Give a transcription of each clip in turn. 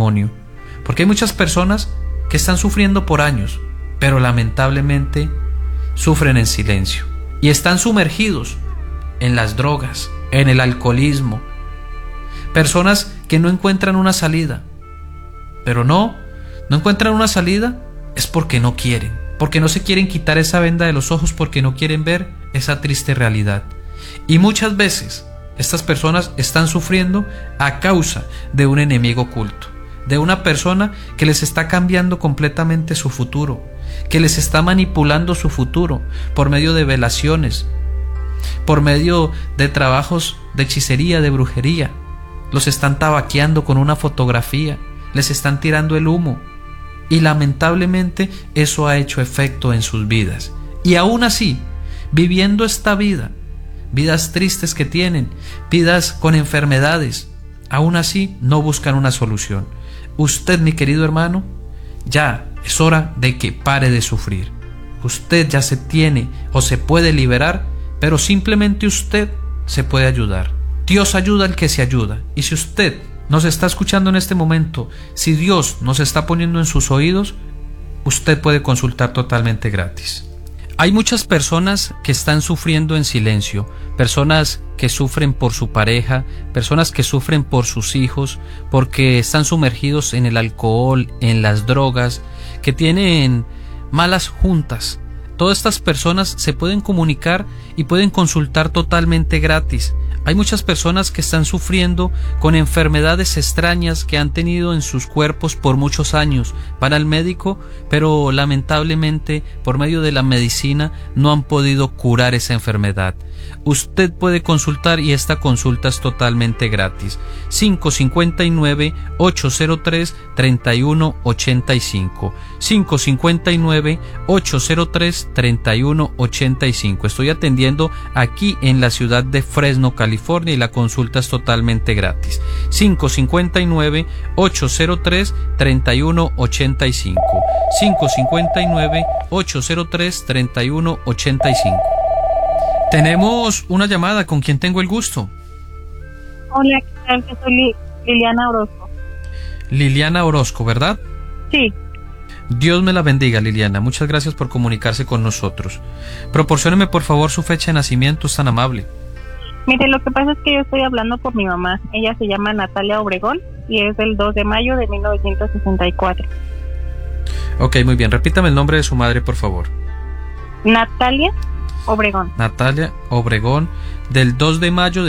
demonio. Porque hay muchas personas que están sufriendo por años, pero lamentablemente sufren en silencio y están sumergidos en las drogas, en el alcoholismo. Personas que no encuentran una salida, pero no encuentran una salida es porque no quieren, porque no se quieren quitar esa venda de los ojos, porque no quieren ver esa triste realidad. Y muchas veces estas personas están sufriendo a causa de un enemigo oculto, de una persona que les está cambiando completamente su futuro, que les está manipulando su futuro por medio de velaciones, por medio de trabajos de hechicería, de brujería. Los están tabaqueando con una fotografía, les están tirando el humo, y lamentablemente eso ha hecho efecto en sus vidas. Y aún así, viviendo esta vida, vidas tristes que tienen, vidas con enfermedades, aún así no buscan una solución. Usted, mi querido hermano, ya es hora de que pare de sufrir. Usted ya se tiene o se puede liberar, pero simplemente usted se puede ayudar. Dios ayuda al que se ayuda. Y si usted nos está escuchando en este momento, si Dios nos está poniendo en sus oídos, usted puede consultar totalmente gratis. Hay muchas personas que están sufriendo en silencio, personas que sufren por su pareja, personas que sufren por sus hijos, porque están sumergidos en el alcohol, en las drogas, que tienen malas juntas. Todas estas personas se pueden comunicar y pueden consultar totalmente gratis. Hay muchas personas que están sufriendo con enfermedades extrañas que han tenido en sus cuerpos por muchos años. Van al médico, pero lamentablemente por medio de la medicina no han podido curar esa enfermedad. Usted puede consultar y esta consulta es totalmente gratis. 559-803-3185. 559-803-3185. Estoy atendiendo aquí en la ciudad de Fresno, California, y la consulta es totalmente gratis. 559-803-3185. 559-803-3185. Tenemos una llamada. ¿Con quién tengo el gusto? Hola, ¿qué tal? Yo soy Liliana Orozco. Liliana Orozco, ¿verdad? Sí. Dios me la bendiga, Liliana. Muchas gracias por comunicarse con nosotros. Proporcióneme por favor su fecha de nacimiento, es tan amable. Mire, lo que pasa es que yo estoy hablando por mi mamá. Ella se llama Natalia Obregón y es del 2 de mayo de 1964. Ok, muy bien. Repítame el nombre de su madre, por favor. Natalia Obregón. Natalia Obregón, del 2 de mayo de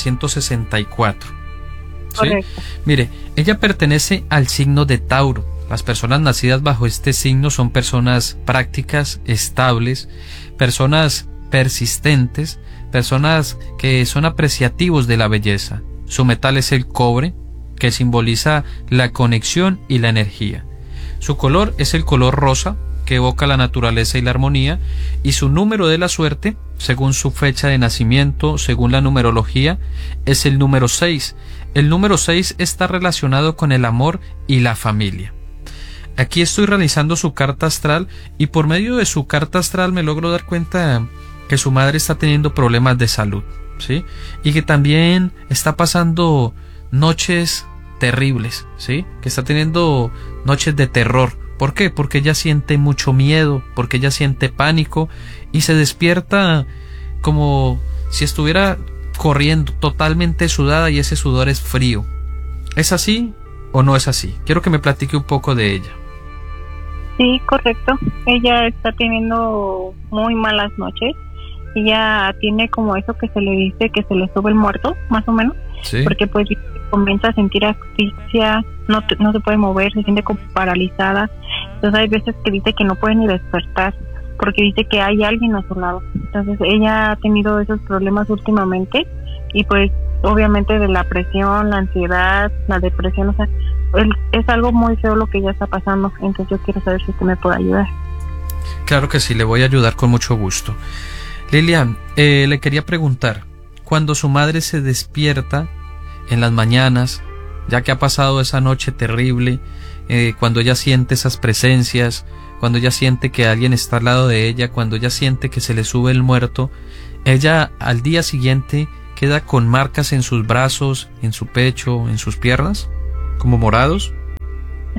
1964. ¿Sí? Correcto. Mire, ella pertenece al signo de Tauro. Las personas nacidas bajo este signo son personas prácticas, estables, personas persistentes, personas que son apreciativos de la belleza. Su metal es el cobre, que simboliza la conexión y la energía. Su color es el color rosa, que evoca la naturaleza y la armonía, y su número de la suerte, según su fecha de nacimiento, según la numerología, es el número 6. El número 6 está relacionado con el amor y la familia. Aquí estoy realizando su carta astral y por medio de su carta astral me logro dar cuenta que su madre está teniendo problemas de salud, ¿sí? Y que también está pasando noches terribles, ¿sí? Que está teniendo noches de terror. ¿Por qué? Porque ella siente mucho miedo, porque ella siente pánico y se despierta como si estuviera corriendo, totalmente sudada, y ese sudor es frío. ¿Es así o no es así? Quiero que me platique un poco de ella. Sí, correcto. Ella está teniendo muy malas noches. Ella tiene como eso que se le dice que se le sube el muerto, más o menos. ¿Sí? Porque pues comienza a sentir asfixia, no se puede mover, se siente como paralizada. Entonces hay veces que dice que no puede ni despertar porque dice que hay alguien a su lado. Entonces ella ha tenido esos problemas últimamente y pues obviamente de la presión, la ansiedad, la depresión, o sea, es algo muy feo lo que ella está pasando. Entonces yo quiero saber si usted me puede ayudar. Claro que sí, le voy a ayudar con mucho gusto. Lilian, le quería preguntar, cuando su madre se despierta en las mañanas, ya que ha pasado esa noche terrible, cuando ella siente esas presencias, cuando ella siente que alguien está al lado de ella, cuando ella siente que se le sube el muerto, ella al día siguiente queda con marcas en sus brazos, en su pecho, en sus piernas, como morados.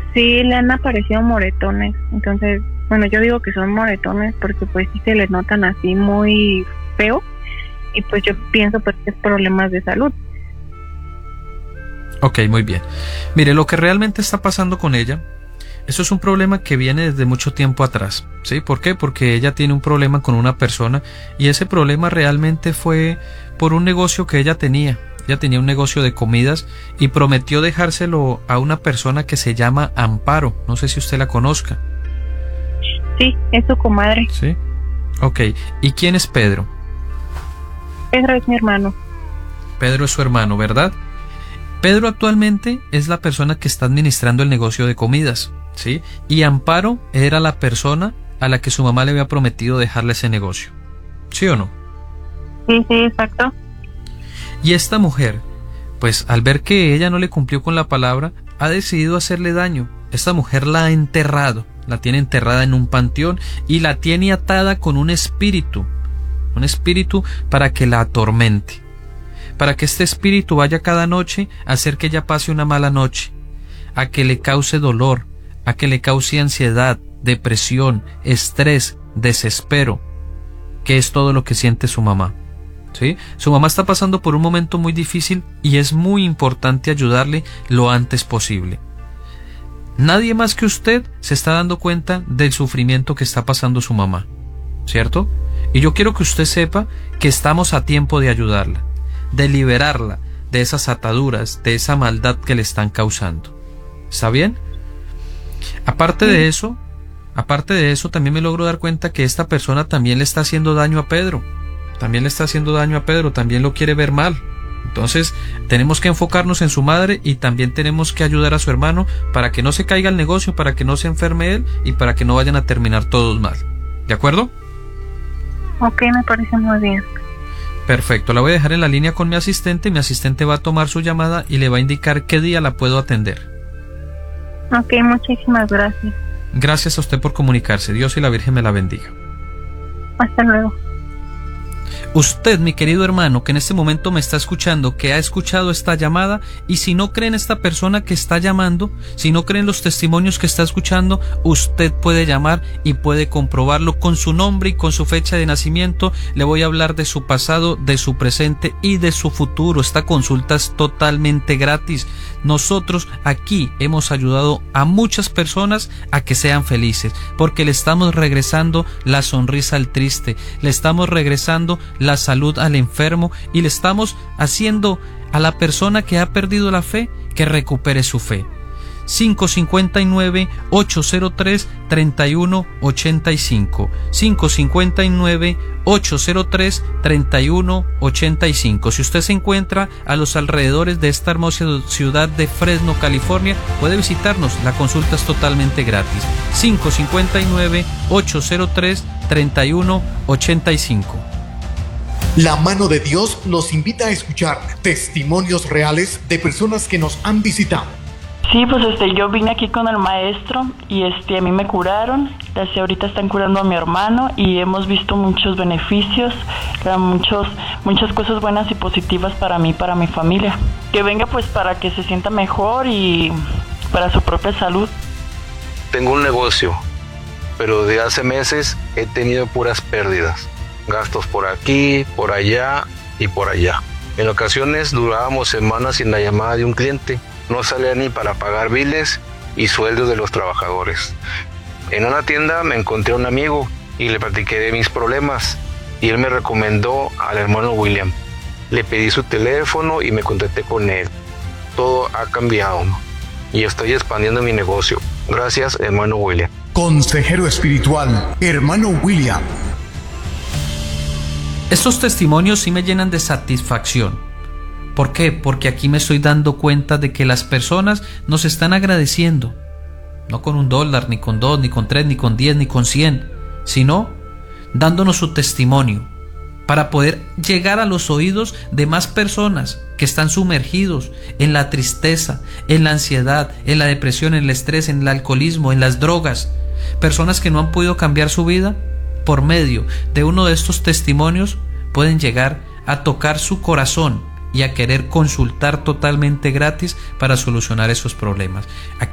Sí, le han aparecido moretones. Entonces, bueno, yo digo que son moretones porque pues sí se le notan así muy feo. Y pues yo pienso pues que es problemas de salud. Ok, muy bien. Mire, lo que realmente está pasando con ella, eso es un problema que viene desde mucho tiempo atrás, ¿sí? ¿Por qué? Porque ella tiene un problema con una persona y ese problema realmente fue por un negocio que ella tenía. Ella tenía un negocio de comidas y prometió dejárselo a una persona que se llama Amparo. No sé si usted la conozca. Sí, es su comadre. Sí. Ok. ¿Y quién es Pedro? Pedro es mi hermano. Pedro es su hermano, ¿verdad? Pedro actualmente es la persona que está administrando el negocio de comidas, ¿sí? Y Amparo era la persona a la que su mamá le había prometido dejarle ese negocio. ¿Sí o no? Sí, exacto. Y esta mujer, pues al ver que ella no le cumplió con la palabra, ha decidido hacerle daño. Esta mujer la ha enterrado, la tiene enterrada en un panteón y la tiene atada con un espíritu para que la atormente, para que este espíritu vaya cada noche a hacer que ella pase una mala noche, a que le cause dolor, a que le cause ansiedad, depresión, estrés, desespero, que es todo lo que siente su mamá. ¿Sí? Su mamá está pasando por un momento muy difícil y es muy importante ayudarle lo antes posible. Nadie más que usted se está dando cuenta del sufrimiento que está pasando su mamá, ¿cierto? Y yo quiero que usted sepa que estamos a tiempo de ayudarla, de liberarla de esas ataduras, de esa maldad que le están causando. ¿Está bien? Aparte de eso, también me logro dar cuenta que esta persona también le está haciendo daño a Pedro. También lo quiere ver mal. Entonces tenemos que enfocarnos en su madre y también tenemos que ayudar a su hermano para que no se caiga el negocio, para que no se enferme él y para que no vayan a terminar todos mal. ¿De acuerdo? Ok, me parece muy bien. Perfecto, la voy a dejar en la línea con mi asistente va a tomar su llamada y le va a indicar qué día la puedo atender. Ok, muchísimas gracias. Gracias a usted por comunicarse. Dios y la Virgen me la bendiga. Hasta luego. Usted, mi querido hermano, que en este momento me está escuchando, que ha escuchado esta llamada, y si no cree en esta persona que está llamando, si no cree en los testimonios que está escuchando, usted puede llamar y puede comprobarlo con su nombre y con su fecha de nacimiento. Le voy a hablar de su pasado, de su presente y de su futuro. Esta consulta es totalmente gratis. Nosotros aquí hemos ayudado a muchas personas a que sean felices, porque le estamos regresando la sonrisa al triste, le estamos regresando la salud al enfermo y le estamos haciendo a la persona que ha perdido la fe que recupere su fe. 559-803-3185 559-803-3185. Si usted se encuentra a los alrededores de esta hermosa ciudad de Fresno, California, puede visitarnos. La consulta es totalmente gratis. 559-803-3185. La mano de Dios nos invita a escuchar testimonios reales de personas que nos han visitado. Sí, pues yo vine aquí con el maestro y a mí me curaron. Ahorita están curando a mi hermano y hemos visto muchos beneficios, muchas cosas buenas y positivas para mí, para mi familia. Que venga pues para que se sienta mejor y para su propia salud. Tengo un negocio, pero de hace meses he tenido puras pérdidas. Gastos por aquí, por allá y por allá. En ocasiones durábamos semanas sin la llamada de un cliente. No salía ni para pagar biles y sueldos de los trabajadores. En una tienda me encontré a un amigo y le platiqué de mis problemas y él me recomendó al hermano William. Le pedí su teléfono y me contacté con él. Todo ha cambiado, ¿no? Y estoy expandiendo mi negocio. Gracias, hermano William. Consejero espiritual, hermano William. Estos testimonios sí me llenan de satisfacción. ¿Por qué? Porque aquí me estoy dando cuenta de que las personas nos están agradeciendo, no con $1, ni con 2, ni con 3, ni con 10, ni con 100, sino dándonos su testimonio para poder llegar a los oídos de más personas que están sumergidos en la tristeza, en la ansiedad, en la depresión, en el estrés, en el alcoholismo, en las drogas. Personas que no han podido cambiar su vida. Por medio de uno de estos testimonios pueden llegar a tocar su corazón y a querer consultar totalmente gratis para solucionar esos problemas. Aquí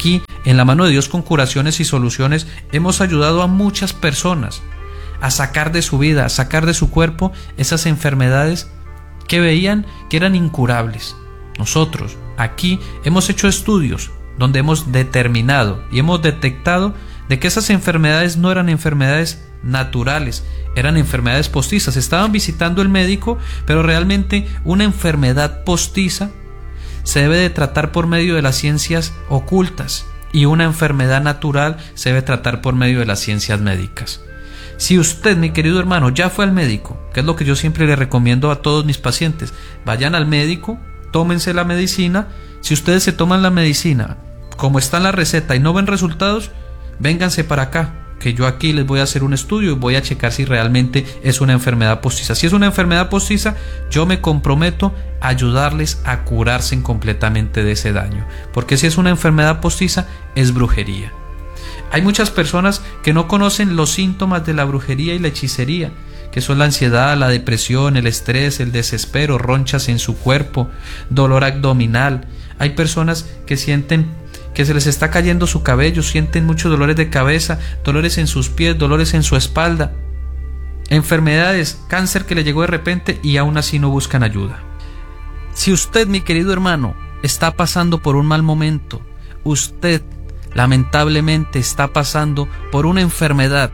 en la mano de Dios con curaciones y soluciones hemos ayudado a muchas personas a sacar de su vida, a sacar de su cuerpo esas enfermedades que veían que eran incurables. Nosotros aquí hemos hecho estudios donde hemos determinado y hemos detectado de que esas enfermedades no eran enfermedades naturales, eran enfermedades postizas. Estaban visitando el médico, pero realmente una enfermedad postiza se debe de tratar por medio de las ciencias ocultas y una enfermedad natural se debe tratar por medio de las ciencias médicas. Si usted, mi querido hermano, ya fue al médico, que es lo que yo siempre le recomiendo a todos mis pacientes, vayan al médico, tómense la medicina. Si ustedes se toman la medicina como está en la receta y no ven resultados, vénganse para acá, que yo aquí les voy a hacer un estudio y voy a checar si realmente es una enfermedad postiza. Si es una enfermedad postiza, yo me comprometo a ayudarles a curarse completamente de ese daño, porque si es una enfermedad postiza, es brujería. Hay muchas personas que no conocen los síntomas de la brujería y la hechicería, que son la ansiedad, la depresión, el estrés, el desespero, ronchas en su cuerpo, dolor abdominal. Hay personas que sienten que se les está cayendo su cabello, sienten muchos dolores de cabeza, dolores en sus pies, dolores en su espalda, enfermedades, cáncer que le llegó de repente y aún así no buscan ayuda. Si usted, mi querido hermano, está pasando por un mal momento, usted lamentablemente está pasando por una enfermedad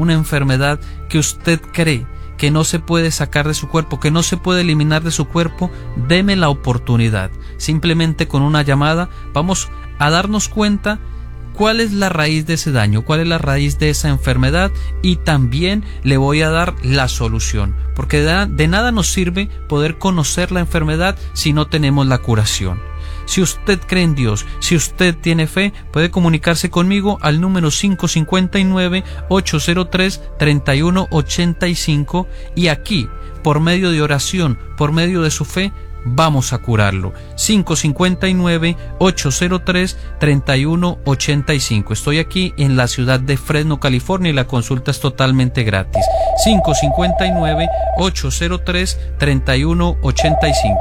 que usted cree que no se puede sacar de su cuerpo, que no se puede eliminar de su cuerpo, deme la oportunidad. Simplemente con una llamada vamos a darnos cuenta cuál es la raíz de ese daño, cuál es la raíz de esa enfermedad, y también le voy a dar la solución, porque de nada nos sirve poder conocer la enfermedad si no tenemos la curación. Si usted cree en Dios, si usted tiene fe, puede comunicarse conmigo al número 559-803-3185 y aquí, por medio de oración, por medio de su fe, vamos a curarlo. 559-803-3185. Estoy aquí en la ciudad de Fresno, California, y la consulta es totalmente gratis. 559-803-3185.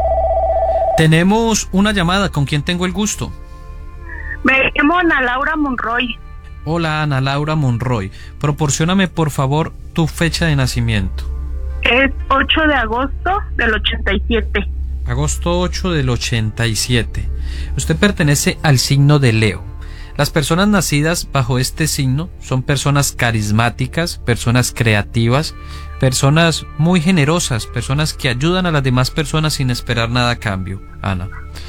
Tenemos una llamada. ¿Con quién tengo el gusto? Me llamo Ana Laura Monroy. Hola, Ana Laura Monroy. Proporcióname, por favor, tu fecha de nacimiento. Es 8 de agosto del 87. Agosto 8 del 87. Usted pertenece al signo de Leo. Las personas nacidas bajo este signo son personas carismáticas, personas creativas, personas muy generosas, personas que ayudan a las demás personas sin esperar nada a cambio, Ana.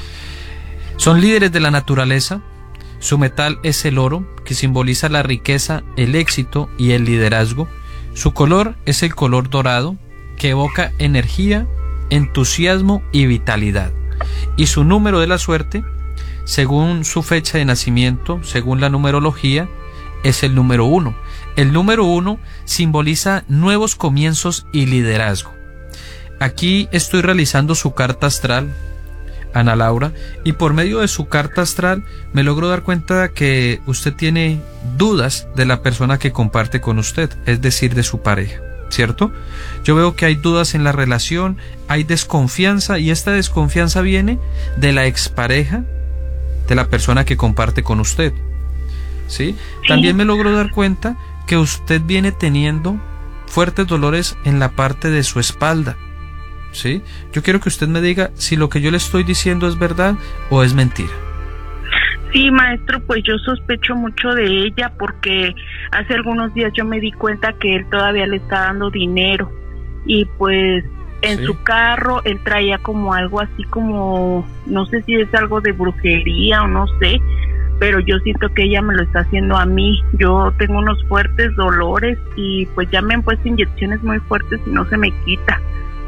Son líderes de la naturaleza. Su metal es el oro, que simboliza la riqueza, el éxito y el liderazgo. Su color es el color dorado, que evoca energía, entusiasmo y vitalidad. Y su número de la suerte, según su fecha de nacimiento, según la numerología, es el número 1. El número 1 simboliza nuevos comienzos y liderazgo. Aquí estoy realizando su carta astral, Ana Laura, y por medio de su carta astral me logro dar cuenta de que usted tiene dudas de la persona que comparte con usted, es decir, de su pareja, ¿cierto? Yo veo que hay dudas en la relación, hay desconfianza, y esta desconfianza viene de la expareja de la persona que comparte con usted, ¿sí? También me logro dar cuenta que usted viene teniendo fuertes dolores en la parte de su espalda, ¿sí? Yo quiero que usted me diga si lo que yo le estoy diciendo es verdad o es mentira. Sí, maestro, pues yo sospecho mucho de ella porque hace algunos días yo me di cuenta que él todavía le está dando dinero y pues en su carro él traía como algo así como, no sé si es algo de brujería o no sé, pero yo siento que ella me lo está haciendo a mí. Yo tengo unos fuertes dolores y pues ya me han puesto inyecciones muy fuertes y no se me quita.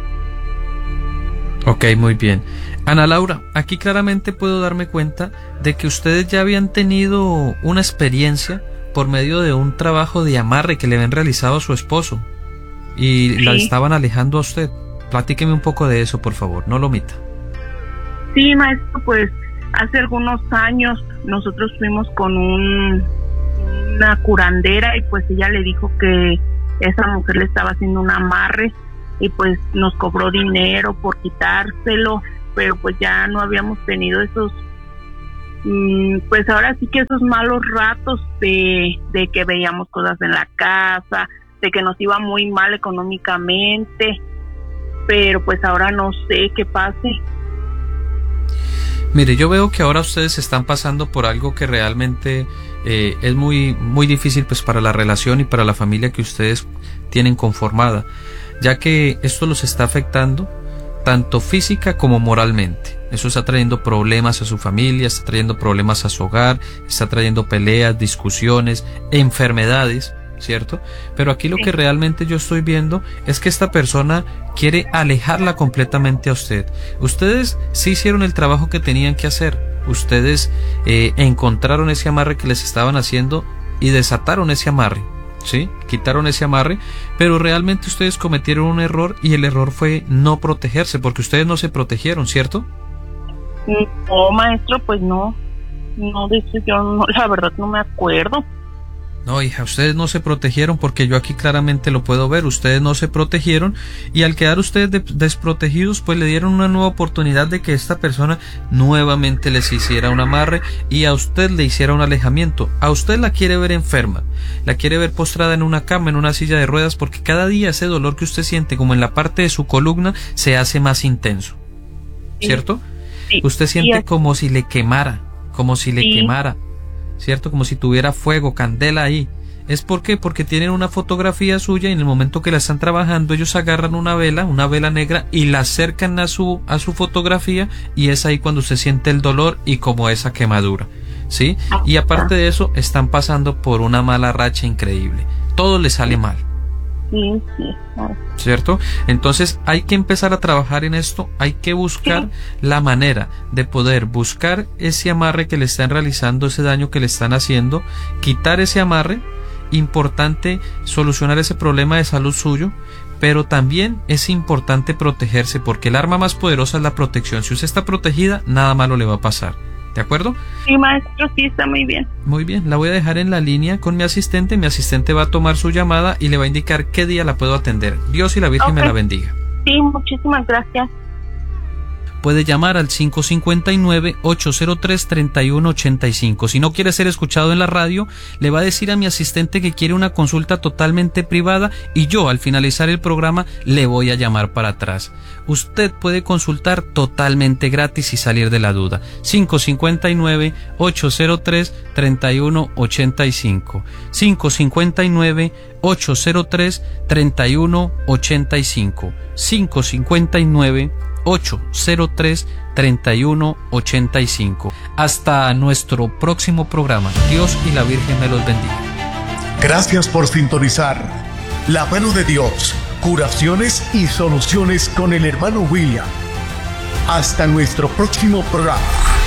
Ok, muy bien. Ana Laura, aquí claramente puedo darme cuenta de que ustedes ya habían tenido una experiencia por medio de un trabajo de amarre que le habían realizado a su esposo y la estaban alejando a usted. Platíqueme un poco de eso, por favor, no lo omita. Sí, maestro, pues hace algunos años nosotros fuimos con una curandera y pues ella le dijo que esa mujer le estaba haciendo un amarre y pues nos cobró dinero por quitárselo, pero pues ya no habíamos tenido pues ahora sí que esos malos ratos de que veíamos cosas en la casa, de que nos iba muy mal económicamente, pero pues ahora no sé qué pase. Mire, yo veo que ahora ustedes están pasando por algo que realmente es muy, muy difícil pues para la relación y para la familia que ustedes tienen conformada, ya que esto los está afectando tanto física como moralmente. Eso está trayendo problemas a su familia, está trayendo problemas a su hogar, está trayendo peleas, discusiones, enfermedades, ¿cierto? Pero aquí lo que realmente yo estoy viendo es que esta persona quiere alejarla completamente a usted. Ustedes sí hicieron el trabajo que tenían que hacer. Ustedes encontraron ese amarre que les estaban haciendo y desataron ese amarre, ¿sí? Quitaron ese amarre, pero realmente ustedes cometieron un error y el error fue no protegerse, porque ustedes no se protegieron, ¿cierto? No, maestro, pues no, de eso yo no, la verdad no me acuerdo. No, hija, ustedes no se protegieron porque yo aquí claramente lo puedo ver. Ustedes no se protegieron y al quedar ustedes desprotegidos, pues le dieron una nueva oportunidad de que esta persona nuevamente les hiciera un amarre y a usted le hiciera un alejamiento. A usted la quiere ver enferma, la quiere ver postrada en una cama, en una silla de ruedas, porque cada día ese dolor que usted siente como en la parte de su columna se hace más intenso, ¿cierto? Sí. Usted siente como si le quemara, ¿cierto? Como si tuviera fuego, candela ahí. ¿Es por qué? Porque tienen una fotografía suya y en el momento que la están trabajando ellos agarran una vela negra y la acercan a su fotografía y es ahí cuando se siente el dolor y como esa quemadura, ¿sí? Y aparte de eso están pasando por una mala racha increíble. Todo les sale mal. Sí, claro. ¿Cierto? Entonces hay que empezar a trabajar en esto, hay que buscar la manera de poder buscar ese amarre que le están realizando, ese daño que le están haciendo, quitar ese amarre, importante solucionar ese problema de salud suyo, pero también es importante protegerse porque el arma más poderosa es la protección. Si usted está protegida, nada malo le va a pasar. ¿De acuerdo? Sí, maestro, sí, está muy bien. Muy bien, la voy a dejar en la línea con mi asistente va a tomar su llamada y le va a indicar qué día la puedo atender. Dios y la Virgen me la bendiga. Sí, muchísimas gracias. Puede llamar al 559-803-3185. Si no quiere ser escuchado en la radio, le va a decir a mi asistente que quiere una consulta totalmente privada y yo al finalizar el programa le voy a llamar para atrás. Usted puede consultar totalmente gratis y salir de la duda. 559-803-3185. 559-803-3185. 559-803-3185. Hasta nuestro próximo programa. Dios y la Virgen me los bendiga. Gracias por sintonizar La Mano de Dios, curaciones y soluciones con el hermano William. Hasta nuestro próximo programa.